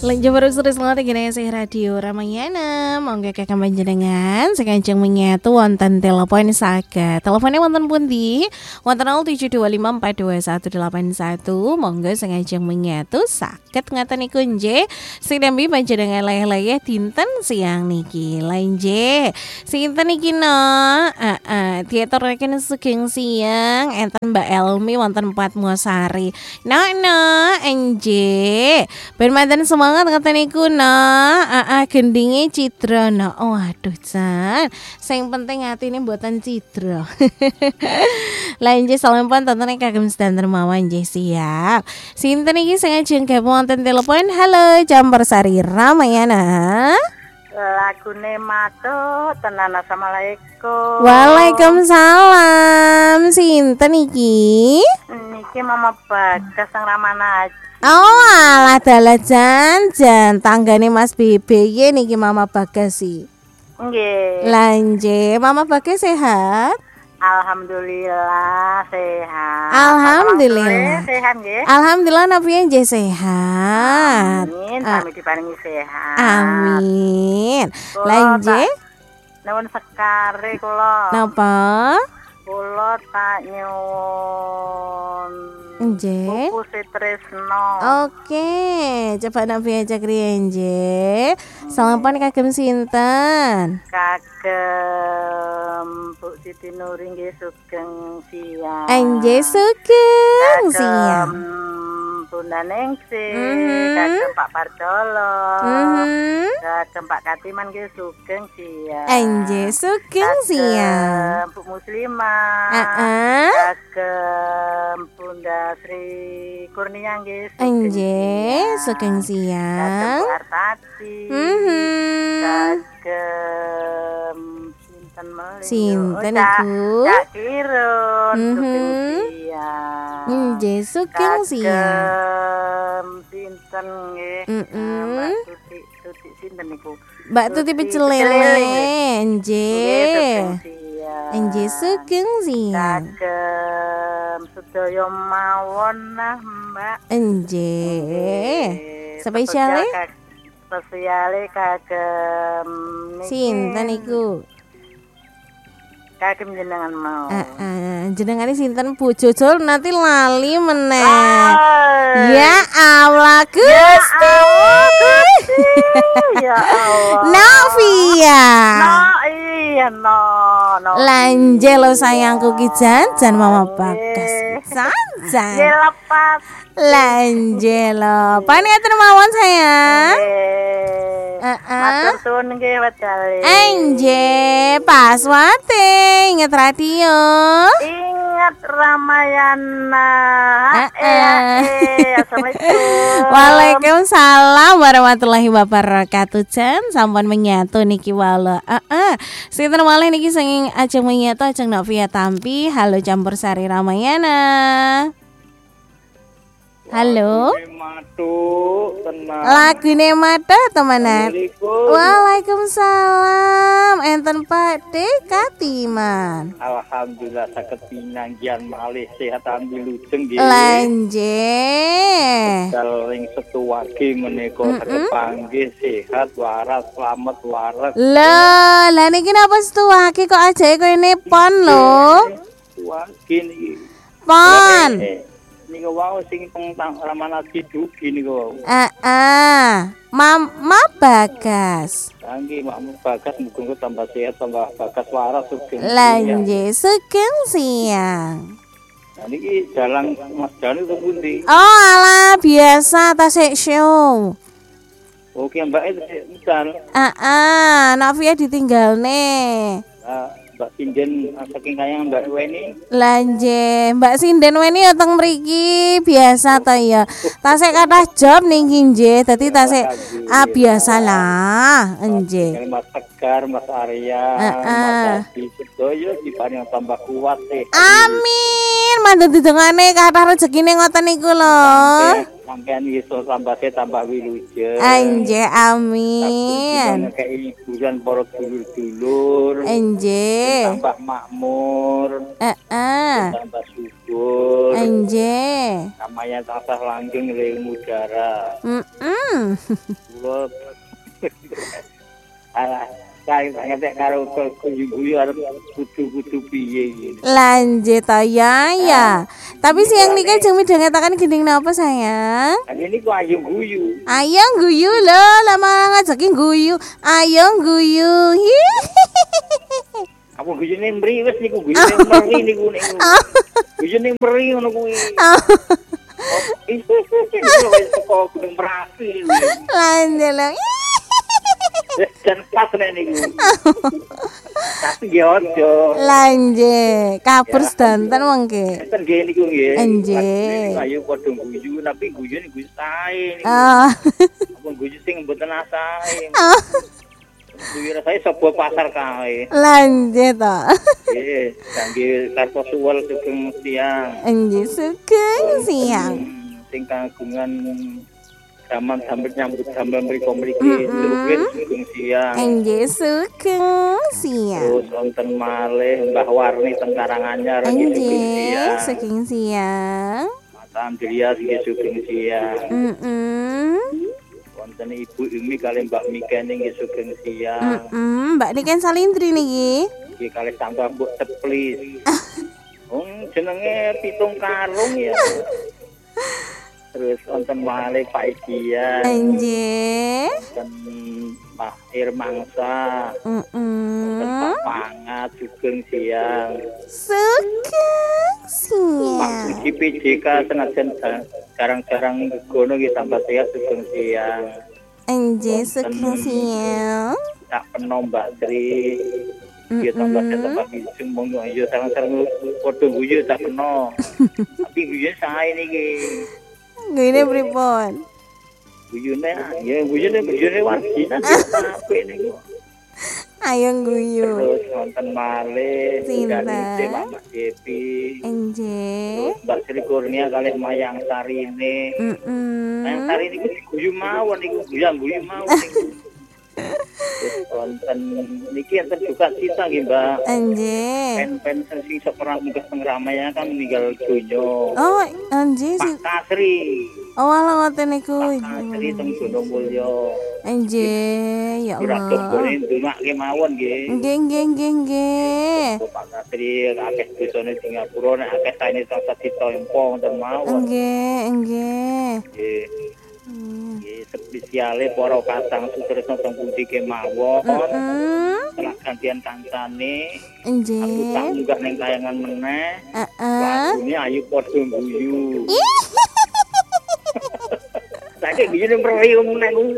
Lanjut baru seru selamat gini saya Radio Ramayana. Monggo kakak panjenengan sekanjeng menyatu wonten telepon saged. Teleponnya wonten pundi? Wonten 0725421181. Monggo sekanjeng menyatu saged ngaten niku nggih. Sinambi panjenengan leyeh-leyeh dinten siang niki. Lanjut. Sinten iki no? Diaturaken sugeng siang enten Mbak Elmi wonten Patmosari. No enje. Ben manten semangat kata niku gendinge cidra no. Oh aduh Jan, sing penting atine mboten cidra. Lanjut salam pun tonton kagem sedanten mawon nggih siap. Sinten iki sing ajeng gabung wonten telepon? Halo Jambersari Ramayana. Lagune matut tenan. Assalamualaikum. Waalaikumsalam. Sinten iki? Niki Mama Bagas sang Ramana aja. Oh alah dalah jan tanggane Mas BBY niki Mama Bagas sih. Nggih. Lanje, Mama Bagas sehat? Alhamdulillah sehat. Alhamdulillah. Sehat nggih. Alhamdulillah napiye nggih sehat. Amin, sami diparingi sehat. Amin. Lanje? Nuwun sekare kula. Napa? Kula tak nyuwun. Nggih. Buku Sitresno. Oke, coba napi aja kriye nggih. Salaman kagem sinten? Kagem Bu Siti Nuri nggih sugeng siang. Nggih sugeng siang. Bunda Ningsih, kagem Pak Pardolo, kagem Pak Katiman nggih sugeng siang. Nggih sugeng siang. Bu Muslimah, kagem Bunda Sri Kurnia nggih sugeng siang. Kagem Bu Artati, kagem sinten iku? Cak Kirun, sugeng siang. Nggih sugeng siang. Sinten nggih? Mbak Tuti sinten niku? Mbak Tuti Pecelele. Nggih. Nggih sugeng siang. Kagem sedaya mawon nah Mbak. Nggih. Spesiale kagem sinten niku? Kagem jenengan mau. Jenengane sinten Bu Jojol nanti lali meneh. Ya Allah Gusti. Ya Allah. Novia. No. Lanje lo sayangku ki jan Mama Bagas. Sanjan. Lepas. Lanje lo. Pangaten mawon sayang. Matur suwun nggih wedale. Enje paswate inget radio. Ingat Ramayana. Assalamualaikum. Waalaikumsalam warahmatullahi wabarakatuh. Jan sampun menyatu niki wala. Sinten malih niki sing ajeng menyatu ajeng Novia Tampi. Halo Jambersari Ramayana. Halo. Lagune mata temenan. Waalaikumsalam. Enten Pak De Katiman. Alhamdulillah saged pinanggihan malih sehat ambilujeng nggih. Lanje. Saling setuwage menika saged panggih sehat waras slamet waras. Lah niki napa setuwake kok ajae kene pon lho. Setuwage niki. Pon. Niku wau sing teng Ramana Sidugi niku wau. Mama Bagas. Nggih, Mak Bagas muga tambah sehat tambah bagas waras sugeng. Lanje sugeng siang. Nah niki dalang Mas Dani teng pundi? Oh alah biasa tasik show. Oke, Mbak misal. Novia ditinggalne. Mbak Sinden saking kayang Mbak Weni. Lanje, Mbak Sinden Weni ya teng mriki biasa ta ya. Tasik kathah job ning nggih, dadi tasik biasalah nggih. Mas Tegar, Mas Arya, Mas Adi sedaya diparing tambah kuat sehat. Amin. Mandhet didongane kathah rezekine ngoten niku lho. Sampeyan iso tambah sehat tambah wilujeng. Nggih, amin. Kayak hiburan para dulur-dulur. Nggih. Tambah makmur. Tambah subur. Nggih. Namanya tansah langgeng ilmu udara. Kula alah kae ngetek karo guyu-guyu arep kudu piye ngene. Lanjut to ya. Tapi siang niki jeng midhangetaken gending napa sayang? Ini ku ayu guyu. Ayo guyu lho, lama ngajaki guyu. Ayo guyu. Apa guyune mri wis niku guyune mri niku. Guyune mri ngono kuwi. Wis kok Gunung Merapi. Lanjut lho. Dan pas niku. Tapi ya ojo. Lanjut, kapur sedanten mengke. Enten nggih niku nggih. Nggih. Ayo padha guyu tapi guyune guyu sae niku. Apa guyu sing mboten asae. Guyu rasane sapa pasar kae. Lanjut to. Nggih, kangge Kartosuwel Sugeng Siang. Nggih, Sugeng Siang. Sing kagungan zaman sambil nyambut damel mriko-mriki Sugeng Siang. Nggih, Sugeng Siang. Terus wonten malih Mbah Warni teng Karanganyar nggih Sugeng Siang. Sugeng Siang. Mas Andreas nggih Sugeng Siang. Wonten Ibu Umi kali Mbak Mikeni nggih Sugeng Siang. Mbak Niken Salindri niki. Nggih kali tambah Mbok Teplis. Jenenge Pitung Karung ya. Terus wonten malih Pak Idian. Nggih. Dan Pak Irmangsa. Wonten Pak Pangat Sugeng Siang. Sugeng Siang. Pak Puji PJK senajan jarang-jarang gono nggih tambah sehat Sugeng Siang. Nggih, Sugeng Siang. Tak peno Mbak Sri. Dia tambah sehat bising monggo yo sareng-sareng padha guyu tak peno. Tapi guyu sae niki. Guyune pripun? Guyune wargina apik niku. Ayo guyu. Terus wonten malih dari Mama Depi. Nggih. Mbak Sri Kurnia kalih Mayang Sarine. Mayang Sari niku guyu mawon niku guyu mawon niku. Wonten niki enten juga Cita nggih Mbak. Nggih. Pen sing seperang munggah teng Ramayana kan meninggal donya. Oh, nggih sih. Pak Kasri. Oh, ala ngoten niku. Pak Kasri teng Gunungmulya. Nggih, ya Allah. Ora boleh ndongake mawon nggih. Nggih. Pak Kasri akeh dosane Singapura nek akeh saene tansah ditampa wonten mawon. Nggih. Nggih. Spesiale para katang sutresna teng pundi kemawon. Setelah gantian kancane. Nggih. Aku tak munggah ning tayangan meneh. Lagune ayo padha guyu. Saiki guyune mriyo meneh kuwi.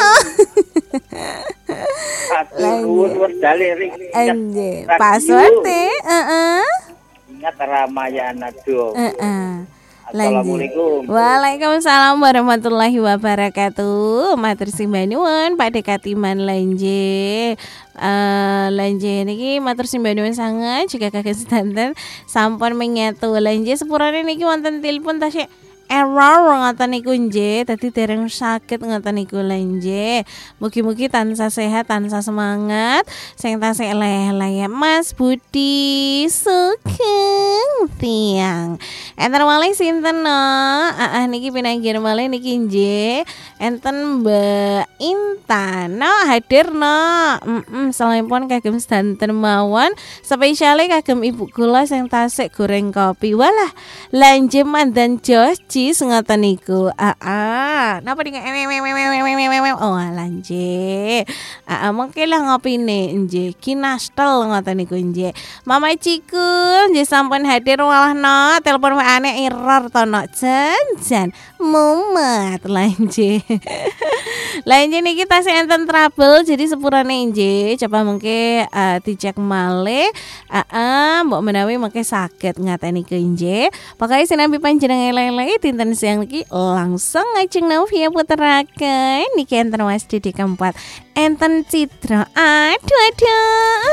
Aku wis dalerik. Nggih. Password Ingat Ramayana do. Assalamualaikum. Waalaikumsalam warahmatullahi wabarakatuh. Matur simbah nuwun Pak Dekatiman Lanje. Lanje niki matur simbah nuwun sanget juga kagem sedanten sampun menyatu Lanje sepurane niki wonten telepon tasih error ngoten niku nggih, dadi dereng saged ngoten niku Lanje. Mugi-mugi tansah sehat, tansah semangat, sing tasih eleh-eleh Mas Budi Sugeng Siang. Enten malih sinten no? Niki pinanggih malih niki nggih. Enten Mbak Intan no hadir no. Salamipun kagem sedanten mawon, spesiale kagem ibu kula sing tasih goreng kopi. Walah, Lanje mandan Joji ngoten niku. Napa ning oh Lanje. Mengke lah ngopine nggih. Kinastel ngoten niku nggih. Mama Cikul nggih sampun hadir walah no. Telepon WA-ne error to no. Jan mumet Lanje. Lanje niki tasih enten trouble jadi sepurane nggih. Coba mengke dicek malih. Mbok menawi mengke saged ngateni ke nggih. Pokoke sinambi panjenengan elek-elek dinten siang niki langsung ngajeng Novia puteraken niki enten Mas Didi keempat enten Citra. Aduh